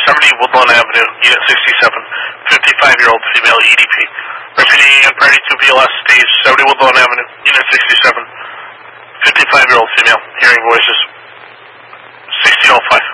70 Woodlawn Avenue, Unit 67, 55-year-old female EDP. Repeating again, priority 2 BLS, stage 70 Woodlawn Avenue, Unit 67, 55-year-old female, hearing voices, 1605.